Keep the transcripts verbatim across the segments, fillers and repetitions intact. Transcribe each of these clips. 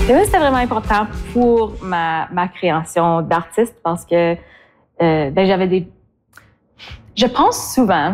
Témins, c'était vraiment important pour ma, ma création d'artiste parce que euh, ben, j'avais des... Je pense souvent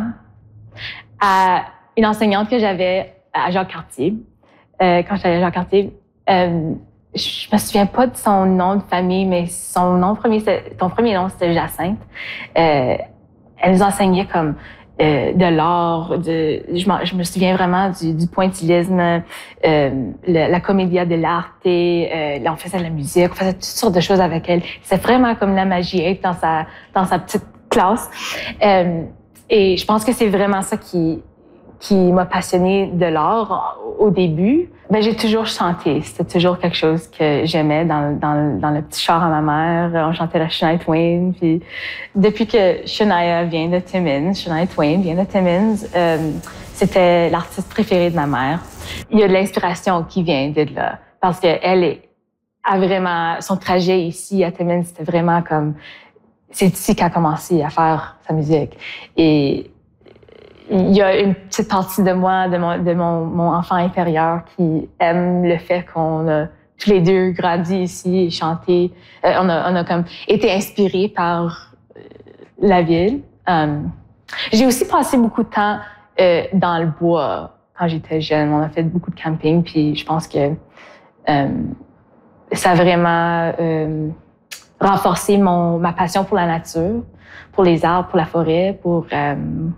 à une enseignante que j'avais à Jacques-Cartier. Euh, quand j'étais à Jacques-Cartier, euh, je me souviens pas de son nom de famille, mais son nom premier, son premier nom, c'était Jacinthe. Euh, elle nous enseignait comme euh, de l'art, de, je, je me souviens vraiment du, du pointillisme, euh, le, la commedia dell'arte, euh, là, on faisait de la musique, on faisait toutes sortes de choses avec elle. C'est vraiment comme la magie être dans sa, dans sa petite classe. Euh, et je pense que c'est vraiment ça qui, qui m'a passionnée de l'art au début. Ben, j'ai toujours chanté. C'était toujours quelque chose que j'aimais dans, dans, dans le petit char à ma mère. On chantait la Shania Twain. Puis depuis que Shania vient de Timmins, Shania Twain vient de Timmins, euh, c'était l'artiste préférée de ma mère. Il y a de l'inspiration qui vient de là. Parce qu'elle est, a vraiment, son trajet ici à Timmins, c'était vraiment comme, c'est ici qu'elle a commencé à faire sa musique. Et il y a une petite partie de moi, de mon, de mon, mon enfant intérieur qui aime le fait qu'on a tous les deux grandi ici et chanté. Euh, on a, on a comme été inspirés par euh, la ville. Euh, j'ai aussi passé beaucoup de temps euh, dans le bois quand j'étais jeune. On a fait beaucoup de camping, puis je pense que euh, ça a vraiment euh, renforcé mon, ma passion pour la nature, pour les arbres, pour la forêt, pour... Euh,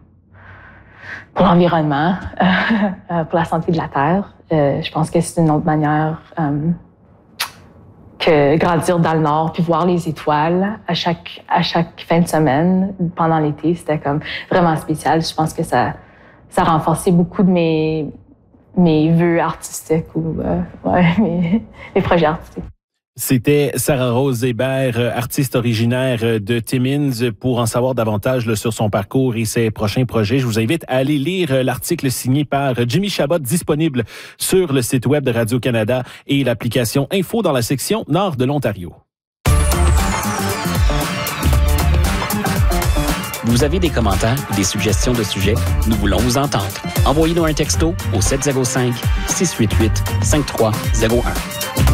pour l'environnement, euh, pour la santé de la Terre. Euh, je pense que c'est une autre manière euh, que grandir dans le Nord puis voir les étoiles à chaque, à chaque fin de semaine pendant l'été. C'était comme vraiment spécial. Je pense que ça, ça a renforcé beaucoup de mes, mes vœux artistiques ou euh, ouais, mes, mes projets artistiques. C'était Sarah-Rose Hébert, artiste originaire de Timmins. Pour en savoir davantage là, sur son parcours et ses prochains projets, je vous invite à aller lire l'article signé par Jimmy Chabot, disponible sur le site web de Radio-Canada et l'application Info dans la section Nord de l'Ontario. Vous avez des commentaires ou des suggestions de sujets? Nous voulons vous entendre. Envoyez-nous un texto au sept zéro cinq, six huit huit, cinq trois zéro un.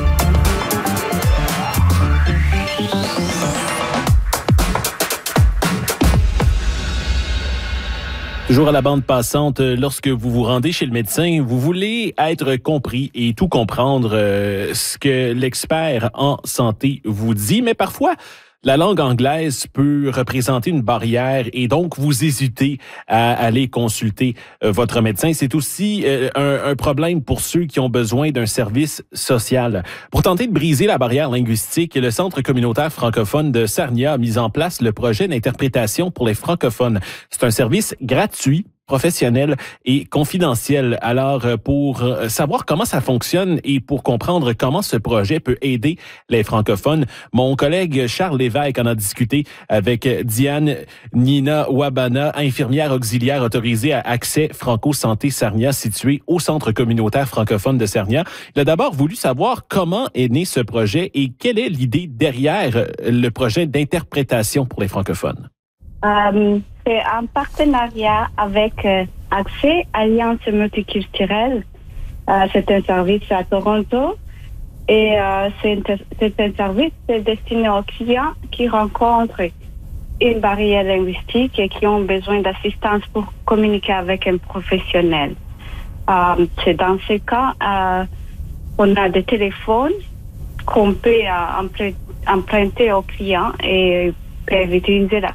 Toujours à la bande passante, lorsque vous vous rendez chez le médecin, vous voulez être compris et tout comprendre euh, ce que l'expert en santé vous dit, mais parfois, la langue anglaise peut représenter une barrière et donc vous hésitez à aller consulter euh, votre médecin. C'est aussi euh, un, un problème pour ceux qui ont besoin d'un service social. Pour tenter de briser la barrière linguistique, le Centre communautaire francophone de Sarnia a mis en place le projet d'interprétation pour les francophones. C'est un service gratuit, professionnel et confidentiel. Alors, pour savoir comment ça fonctionne et pour comprendre comment ce projet peut aider les francophones, mon collègue Charles Lévesque en a discuté avec Diane Nina Wabana, infirmière auxiliaire autorisée à Accès Franco-Santé Sarnia, située au Centre communautaire francophone de Sarnia. Il a d'abord voulu savoir comment est né ce projet et quelle est l'idée derrière le projet d'interprétation pour les francophones. Euh, c'est un partenariat avec euh, Accès Alliance multiculturelle. Euh, c'est un service à Toronto et euh, c'est, un, c'est un service destiné aux clients qui rencontrent une barrière linguistique et qui ont besoin d'assistance pour communiquer avec un professionnel. Euh, c'est dans ce cas, euh, on a des téléphones qu'on peut euh, emprunter aux clients et peuvent utiliser la